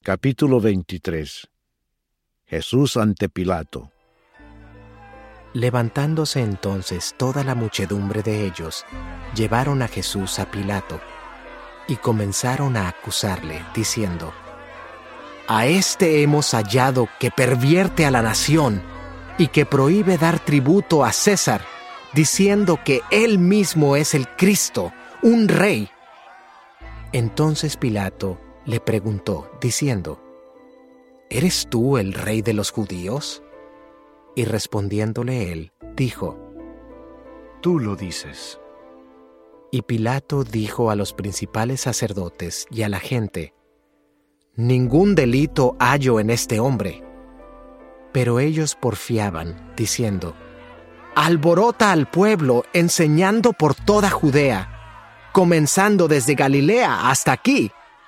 Capítulo 23. Jesús ante Pilato. Levantándose entonces toda la muchedumbre de ellos, llevaron a Jesús a Pilato, y comenzaron a acusarle, diciendo: «A este hemos hallado que pervierte a la nación, y que prohíbe dar tributo a César, diciendo que él mismo es el Cristo, un rey». Entonces Pilato le preguntó, diciendo: «¿Eres tú el rey de los judíos?». Y respondiéndole él, dijo: «Tú lo dices». Y Pilato dijo a los principales sacerdotes y a la gente: «Ningún delito hallo en este hombre». Pero ellos porfiaban, diciendo: «Alborota al pueblo, enseñando por toda Judea, comenzando desde Galilea hasta aquí».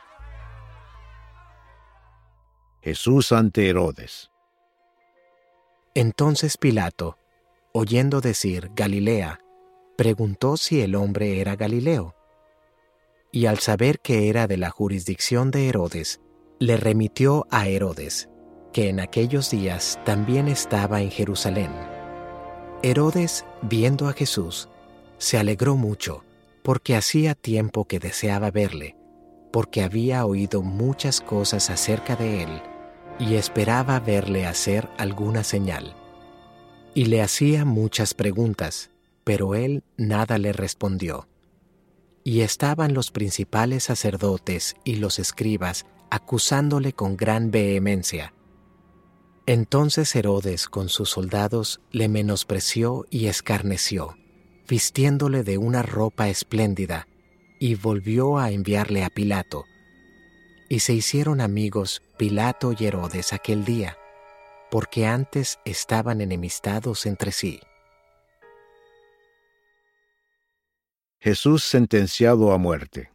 Jesús ante Herodes. Entonces Pilato, oyendo decir Galilea, preguntó si el hombre era Galileo. Y al saber que era de la jurisdicción de Herodes, le remitió a Herodes, que en aquellos días también estaba en Jerusalén. Herodes, viendo a Jesús, se alegró mucho, porque hacía tiempo que deseaba verle, porque había oído muchas cosas acerca de él, y esperaba verle hacer alguna señal. Y le hacía muchas preguntas, pero él nada le respondió. Y estaban los principales sacerdotes y los escribas acusándole con gran vehemencia. Entonces Herodes con sus soldados le menospreció y escarneció, vistiéndole de una ropa espléndida, y volvió a enviarle a Pilato. Y se hicieron amigos Pilato y Herodes aquel día, porque antes estaban enemistados entre sí. Jesús sentenciado a muerte.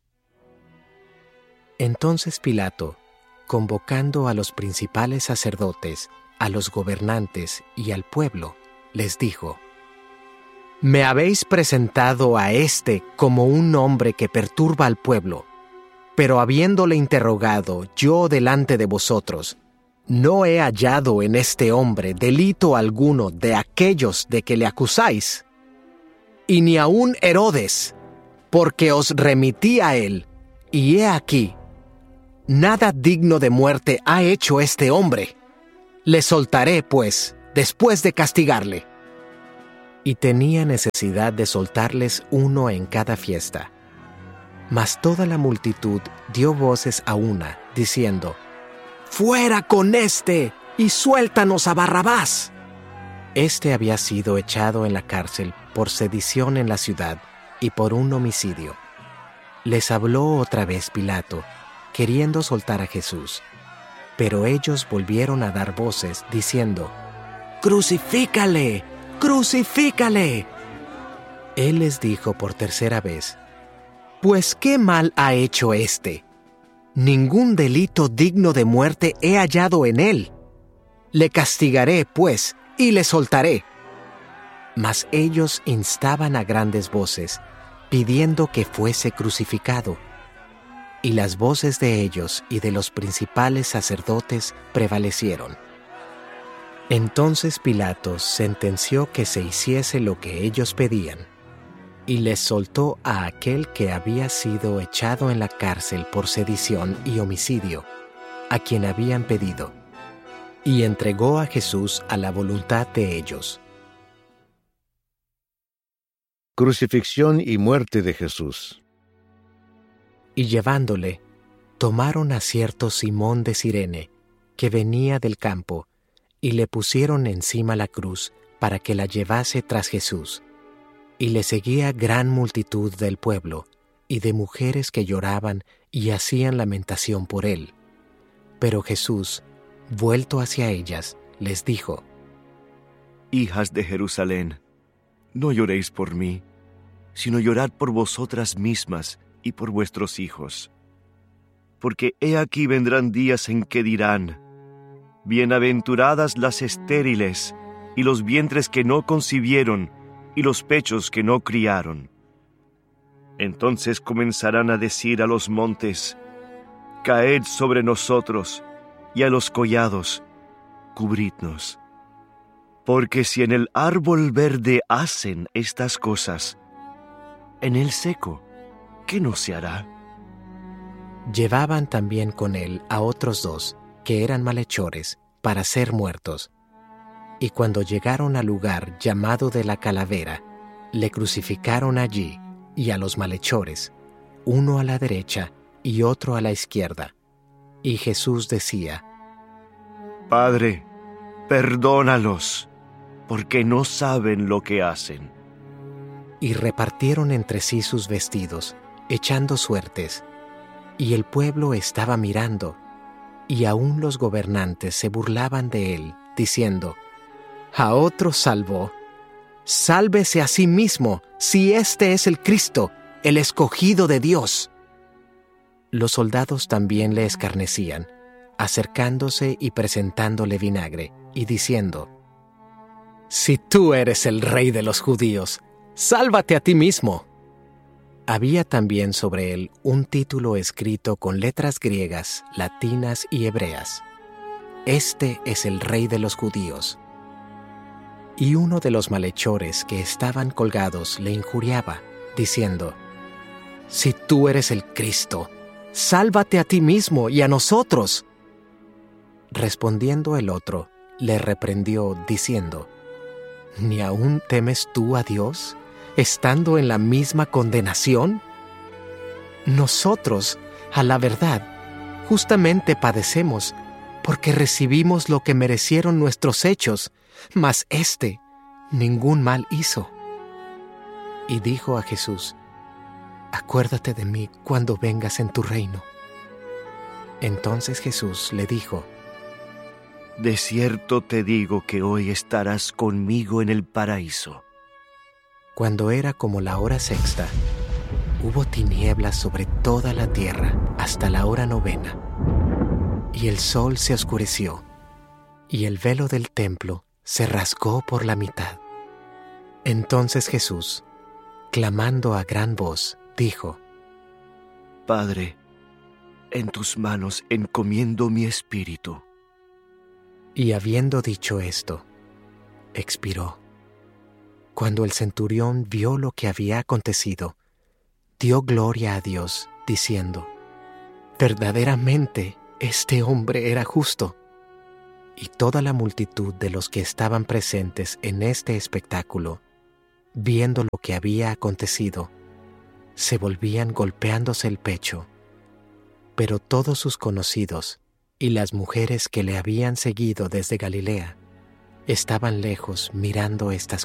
Entonces Pilato, convocando a los principales sacerdotes, a los gobernantes y al pueblo, les dijo: «Me habéis presentado a éste como un hombre que perturba al pueblo, pero habiéndole interrogado yo delante de vosotros, no he hallado en este hombre delito alguno de aquellos de que le acusáis. Y ni aun Herodes, porque os remití a él, y he aquí, nada digno de muerte ha hecho este hombre. Le soltaré, pues, después de castigarle». Y tenía necesidad de soltarles uno en cada fiesta. Mas toda la multitud dio voces a una, diciendo: «¡Fuera con éste, y suéltanos a Barrabás!». Este había sido echado en la cárcel por sedición en la ciudad y por un homicidio. Les habló otra vez Pilato, queriendo soltar a Jesús. Pero ellos volvieron a dar voces, diciendo: «¡Crucifícale! ¡Crucifícale!». Él les dijo por tercera vez: «Pues qué mal ha hecho éste. Ningún delito digno de muerte he hallado en él. Le castigaré, pues, y le soltaré». Mas ellos instaban a grandes voces, pidiendo que fuese crucificado. Y las voces de ellos y de los principales sacerdotes prevalecieron. Entonces Pilato sentenció que se hiciese lo que ellos pedían, y les soltó a aquel que había sido echado en la cárcel por sedición y homicidio, a quien habían pedido, y entregó a Jesús a la voluntad de ellos. Crucifixión y muerte de Jesús. Y llevándole, tomaron a cierto Simón de Cirene, que venía del campo, y le pusieron encima la cruz para que la llevase tras Jesús. Y le seguía gran multitud del pueblo, y de mujeres que lloraban y hacían lamentación por él. Pero Jesús, vuelto hacia ellas, les dijo: «Hijas de Jerusalén, no lloréis por mí, sino llorad por vosotras mismas y por vuestros hijos. Porque he aquí vendrán días en que dirán: bienaventuradas las estériles, y los vientres que no concibieron, y los pechos que no criaron. Entonces comenzarán a decir a los montes: caed sobre nosotros, y a los collados, cubridnos. Porque si en el árbol verde hacen estas cosas, en el seco, ¿qué no se hará? Llevaban también con él a otros 2, que eran malhechores, para ser muertos. Y cuando llegaron al lugar llamado de la Calavera, le crucificaron allí, y a los malhechores, uno a la derecha y otro a la izquierda. Y Jesús decía: Padre, perdónalos, porque no saben lo que hacen. Y repartieron entre sí sus vestidos, echando suertes. Y el pueblo estaba mirando, y aún los gobernantes se burlaban de él, diciendo: A otro salvó. Sálvese a sí mismo, si este es el Cristo, el escogido de Dios. Los soldados también le escarnecían, acercándose y presentándole vinagre, y diciendo: Si tú eres el rey de los judíos, sálvate a ti mismo. Había también sobre él un título escrito con letras griegas, latinas y hebreas: Este es el rey de los judíos. Y uno de los malhechores que estaban colgados le injuriaba, diciendo: Si tú eres el Cristo, sálvate a ti mismo y a nosotros. Respondiendo el otro, le reprendió, diciendo: ¿Ni aún temes tú a Dios, estando en la misma condenación? Nosotros, a la verdad, justamente padecemos, porque recibimos lo que merecieron nuestros hechos, mas éste ningún mal hizo. Y dijo a Jesús: Acuérdate de mí cuando vengas en tu reino. Entonces Jesús le dijo: De cierto te digo que hoy estarás conmigo en el paraíso. Cuando era como la hora sexta, hubo tinieblas sobre toda la tierra hasta la hora 9, y el sol se oscureció, y el velo del templo se rasgó por la mitad. Entonces Jesús, clamando a gran voz, dijo: Padre, en tus manos encomiendo mi espíritu. Y habiendo dicho esto, expiró. Cuando el centurión vio lo que había acontecido, dio gloria a Dios, diciendo: Verdaderamente este hombre era justo. Y toda la multitud de los que estaban presentes en este espectáculo, viendo lo que había acontecido, se volvían golpeándose el pecho. Pero todos sus conocidos y las mujeres que le habían seguido desde Galilea estaban lejos mirando estas